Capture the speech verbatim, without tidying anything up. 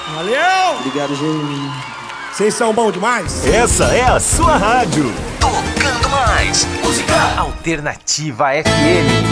Valeu! Obrigado, gente. Vocês são bons demais. Essa é a sua rádio. Tocando mais. Música Alternativa F M.